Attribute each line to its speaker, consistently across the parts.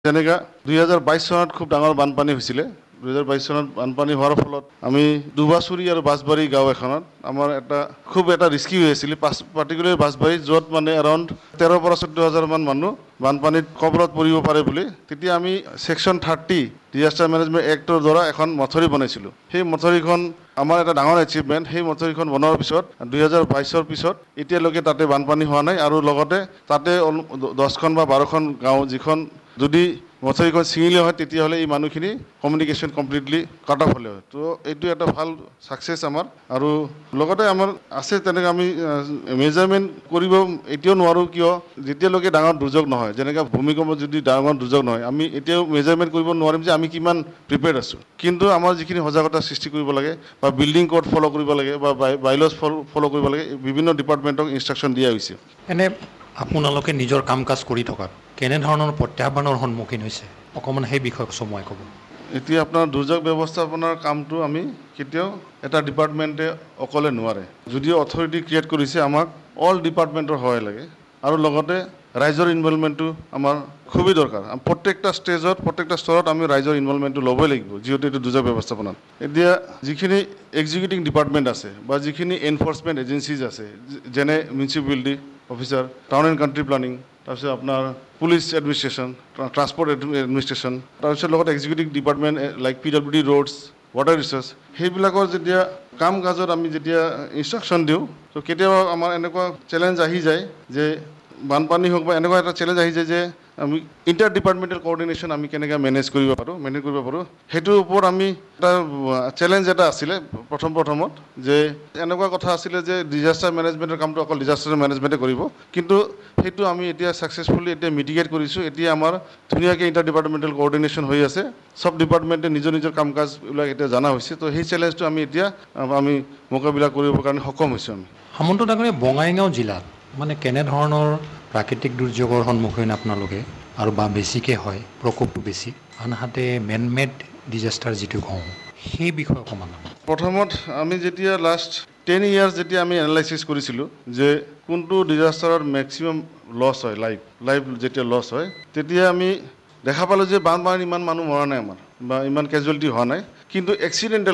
Speaker 1: যেনেকা 2022 চনত খুব ডাঙৰ বানপানী হৈছিলে। 2022 চনত বানপানী হোৱাৰ ফলত আমি দুবাচুৰি আৰু বাঁছবাৰী গাঁও এখনত আমাৰ খুব এটা ৰিস্কি হৈ আছিলে, পাৰ্টিকুলাৰ বাঁছবাৰী, য'ত মানে এৰাউণ্ড 13 পৰা 14,000 মান মানুহ বানপানীত কবলত পৰিব পাৰে বুলি। তেতিয়া আমি ছেকশ্যন 30 ডিজাষ্টাৰ মেনেজমেণ্ট এক্টৰ দ্বাৰা এখন মথৰি বনাইছিলোঁ। সেই মথৰিখন আমাৰ এটা ডাঙৰ এচিভমেণ্ট। সেই মথৰিখন বনোৱাৰ পিছত 2022 পিছত এতিয়ালৈকে তাতে বানপানী হোৱা নাই, আৰু লগতে তাতে 10খন বা 12খন গাঁও যিখন যদি মথৰিখন ছিঙিলে হয় তেতিয়াহ'লে এই মানুহখিনি কমিউনিকেশ্যন কমপ্লিটলি কাট অফ হ'লে হয়। তো এইটো এটা ভাল ছাকচেছ আমাৰ। আৰু লগতে আমাৰ আছে তেনেকৈ আমি মেজাৰমেণ্ট কৰিব এতিয়াও নোৱাৰোঁ, কিয় যেতিয়ালৈকে ডাঙৰ দুৰ্যোগ নহয়, যেনেকৈ ভূমিকম্প যদি ডাঙৰ দুৰ্যোগ নহয়, আমি এতিয়াও মেজাৰমেণ্ট কৰিব নোৱাৰিম যে আমি কিমান প্ৰিপেয়াৰ্ড আছোঁ। কিন্তু আমাৰ যিখিনি সজাগতা সৃষ্টি কৰিব লাগে বা বিল্ডিং কোড ফ'ল' কৰিব লাগে বা বাইলজ ফ'ল' কৰিব লাগে, বিভিন্ন ডিপাৰ্টমেণ্টক ইনষ্ট্ৰাকশ্যন দিয়া হৈছে।
Speaker 2: এনে আপোনালোকে নিজৰ কাম কাজ কৰি থকা কেনেধৰণৰ প্ৰত্যাহ্বানৰ সন্মুখীন হৈছে, অকণমান সেই বিষয়ে চমুৱাই ক'ব।
Speaker 1: এতিয়া আপোনাৰ দুৰ্যোগ ব্যৱস্থাপনাৰ কামটো আমি কেতিয়াও এটা ডিপাৰ্টমেণ্টে অকলে নোৱাৰে। যদিও অথৰিটি ক্ৰিয়েট কৰিছে, আমাক অল ডিপাৰ্টমেণ্টৰ সহায় লাগে, আৰু লগতে ৰাইজৰ ইনভলভমেণ্টটো আমাৰ খুবেই দৰকাৰ। প্ৰত্যেকটা ষ্টেজত, প্ৰত্যেকটা স্তৰত আমি ৰাইজৰ ইনভলভমেণ্টটো ল'বই লাগিব, যিহেতু এইটো দুৰ্যোগ ব্যৱস্থাপনাত। এতিয়া যিখিনি এক্সিকিউটিভ ডিপাৰ্টমেণ্ট আছে বা যিখিনি এনফৰ্চমেণ্ট এজেঞ্চিজ আছে, যেনে municipality officer, town and country planning, তাৰপিছত আপোনাৰ পুলিচ এডমিনিষ্ট্ৰেশ্যন, ট্ৰান্সপৰ্ট এডমিনিষ্ট্ৰেশ্যন, তাৰপিছত লগত executive department like PWD roads, water research, সেইবিলাকৰ যেতিয়া কাম কাজত আমি যেতিয়া ইনষ্ট্ৰাকশ্যন দিওঁ, তো কেতিয়াবা আমাৰ এনেকুৱা চেলেঞ্জ আহি যায় যে বানপানী হওক বা এনেকুৱা এটা চেলেঞ্জ আহি যায় যে আমি ইণ্টাৰ ডিপাৰ্টমেণ্টেল কোঅৰ্ডিনেশ্যন আমি কেনেকৈ মেনেজ কৰিব পাৰোঁ। সেইটোৰ ওপৰত আমি এটা চেলেঞ্জ এটা আছিলে প্ৰথমত, যে এনেকুৱা কথা আছিলে যে ডিজাষ্টাৰ মেনেজমেণ্টৰ কামটো অকল ডিজাষ্টাৰ মেনেজমেণ্টে কৰিব, কিন্তু সেইটো আমি এতিয়া ছাকচেছফুলি এতিয়া মিটিগেট কৰিছোঁ। এতিয়া আমাৰ ধুনীয়াকৈ ইণ্টাৰ ডিপাৰ্টমেণ্টেল কোঅৰ্ডিনেশ্যন হৈ আছে, চব ডিপাৰ্টমেণ্টে নিজৰ নিজৰ কাম কাজবিলাক এতিয়া জনা হৈছে। তো সেই চেলেঞ্জটো আমি এতিয়া মোকাবিলা কৰিবৰ কাৰণে সক্ষম হৈছোঁ আমি।
Speaker 2: সামন্ত ডাঙৰীয়া, বঙাইগাঁও জিলাত মানে কেনেধৰণৰ প্ৰাকৃতিক দুৰ্যোগৰ সন্মুখীন আপোনালোকে, আৰু বা বেছিকৈ হয়, প্ৰকোপটো বেছি, আনহাতে মেড ডিজাষ্টাৰ যিটো কওঁ, সেই বিষয়ে অকণমান।
Speaker 1: প্ৰথমত আমি যেতিয়া লাষ্ট 10 years যেতিয়া আমি এনালাইচিছ কৰিছিলোঁ যে কোনটো ডিজাষ্টাৰত মেক্সিমাম লছ হয়, লাইফ যেতিয়া লছ হয়, তেতিয়া আমি দেখা পালোঁ যে বানপানীত ইমান মানুহ মৰা নাই আমাৰ, বা ইমান কেজুৱেলিটি হোৱা নাই। কিন্তু এক্সিডেণ্টেল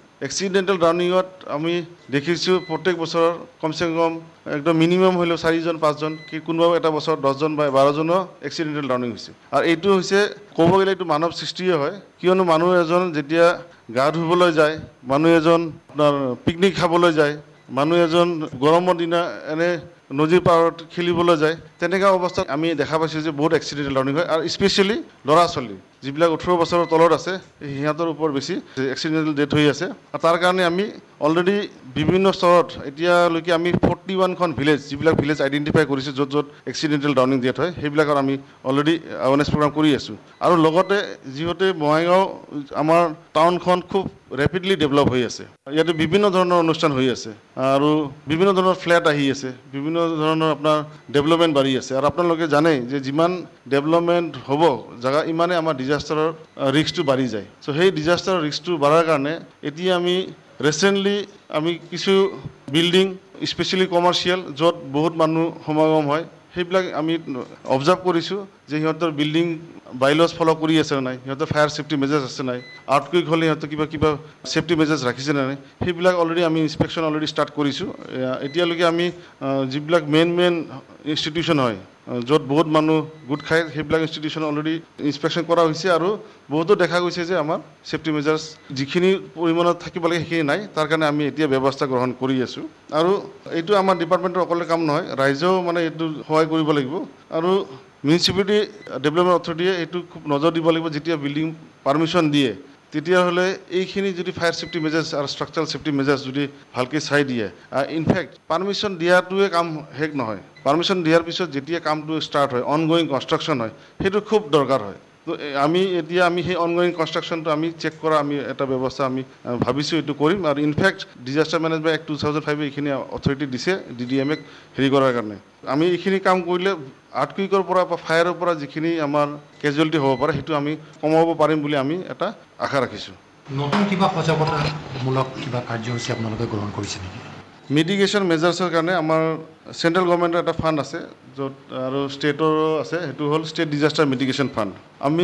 Speaker 1: ড্ৰাউনিঙত আমি দেখিছোঁ প্ৰত্যেক বছৰ কমচে কম একদম মিনিমাম হ'লেও 4-5জন, কোনোবা এটা বছৰত 10জন বা 12জনো এক্সিডেণ্টেল ড্ৰাউনিং হৈছে। আৰু এইটো হৈছে ক'ব গ'লে এইটো মানৱ সৃষ্টিয়ে হয়, কিয়নো মানুহ এজন যেতিয়া গা ধুবলৈ যায়, মানুহ এজন আপোনাৰ পিকনিক খাবলৈ যায়, মানুহ এজন গৰমৰ দিনা এনে নদীৰ পাৰত খেলিবলৈ যায়, তেনেকুৱা অৱস্থাত আমি দেখা পাইছোঁ যে বহুত এক্সিডেণ্টেল ড্ৰাউনিং হয়। আৰু স্পেচিয়েলি ল'ৰা ছোৱালী যিবিলাক 18 বছৰৰ তলত আছে, সিহঁতৰ ওপৰত বেছি এক্সিডেণ্টেল ডেথ হৈ আছে। আৰু তাৰ কাৰণে আমি অলৰেডি বিভিন্ন স্তৰত এতিয়ালৈকে আমি 41খন ভিলেজ, যিবিলাক ভিলেজ আইডেণ্টিফাই কৰিছোঁ য'ত এক্সিডেণ্টেল ড্ৰাউনিং ডেথ হয়, সেইবিলাকত আমি অলৰেডি এৱাৰনেছ প্ৰগ্ৰাম কৰি আছোঁ। আৰু লগতে যিহেতু বঙাইগাঁও আমাৰ টাউনখন খুব ৰেপিডলি ডেভেলপ হৈ আছে, ইয়াতে বিভিন্ন ধৰণৰ অনুষ্ঠান হৈ আছে, আৰু বিভিন্ন ধৰণৰ ফ্লেট আহি আছে, বিভিন্ন ধৰণৰ আপোনাৰ ডেভেলপমেণ্ট বাঢ়ি আছে। আৰু আপোনালোকে জানে যে যিমান ডেভেলপমেণ্ট হ'ব জেগা, ইমানে আমাৰ ডিজাষ্টাৰৰ ৰিস্কটো বাঢ়ি যায়। চ' সেই ডিজাষ্টাৰৰ ৰিস্কটো বাঢ়াৰ কাৰণে এতিয়া আমি ৰিচেণ্টলি কিছু বিল্ডিং, স্পেচিয়েলি কমাৰ্চিয়েল, য'ত বহুত মানুহ সমাগম হয়, সেইবিলাক আমি অবজাৰ্ভ কৰিছোঁ যে সিহঁতৰ বিল্ডিং বাইলজ ফ'ল' কৰি আছে নে নাই, সিহঁতৰ ফায়াৰ ছেফটি মেজাৰ্ছ আছে নাই, আৰ্থকুইক হ'লে সিহঁতৰ কিবা ছেফটি মেজাৰ্ছ ৰাখিছে নে নাই, সেইবিলাক অলৰেডি আমি ইনস্পেকশ্যন অলৰেডি ষ্টাৰ্ট কৰিছোঁ। এতিয়ালৈকে আমি যিবিলাক মেইন ইনষ্টিটিউশ্যন হয়, য'ত বহুত মানুহ গোট খায়, সেইবিলাক ইনষ্টিটিউশ্যন অলৰেডি ইনস্পেকশ্যন কৰা হৈছে, আৰু বহুতো দেখা গৈছে যে আমাৰ ছেফটি মেজাৰ্ছ যিখিনি পৰিমাণত থাকিব লাগে সেইখিনি নাই। তাৰ কাৰণে আমি এতিয়া ব্যৱস্থা গ্ৰহণ কৰি আছোঁ। আৰু এইটো আমাৰ ডিপাৰ্টমেণ্টৰ অকলে কাম নহয়, ৰাইজেও মানে এইটো সহায় কৰিব লাগিব। আৰু মিউনিচিপালিটি ডেভেলপমেণ্ট অথৰিটিয়ে এইটো খুব নজৰ দিব লাগিব। যেতিয়া বিল্ডিং পাৰ্মিশ্যন দিয়ে, তেতিয়াহ'লে এইখিনি যদি ফায়াৰ ছেফটি মেজাৰ্ছ আৰু ষ্ট্ৰাকচাৰেল ছেফটি মেজাৰ্ছ যদি ভালকৈ চাই দিয়ে, ইনফেক্ট পাৰ্মিশ্যন দিয়াটোৱে কাম শেষ নহয়, পাৰ্মিশ্যন দিয়াৰ পিছত যেতিয়া কামটো ষ্টাৰ্ট হয়, অনগয়িং কনষ্ট্ৰাকশ্যন হয়, সেইটো খুব দৰকাৰ হয়। তো আমি সেই অনগয়িং কনষ্ট্ৰাকশ্যনটো আমি চেক কৰা আমি এটা ব্যৱস্থা আমি ভাবিছোঁ এইটো কৰিম। আৰু ইনফেক্ট ডিজাষ্টাৰ মেনেজমেণ্ট এক্ট 2005 এইখিনি অথৰিটি দিছে DDMক হেৰি কৰাৰ কাৰণে। আমি এইখিনি কাম কৰিলে আৰ্থকুইকৰ পৰা বা ফায়াৰৰ পৰা যিখিনি আমাৰ কেজুৱেলিটি হ'ব পাৰে, সেইটো আমি কমাব পাৰিম বুলি আমি এটা আশা ৰাখিছোঁ।
Speaker 2: নতুন কিবা সজাগতামূলক কিবা কাৰ্যসূচী আপোনালোকে গ্ৰহণ কৰিছে নেকি?
Speaker 1: মিটিগেশ্যন মেজাৰ্ছৰ কাৰণে আমাৰ চেণ্ট্ৰেল গভৰ্ণমেণ্টৰ এটা ফাণ্ড আছে য'ত আৰু ষ্টেটৰো আছে, সেইটো হ'ল ষ্টেট ডিজাষ্টাৰ মিটিগেশ্যন ফাণ্ড। আমি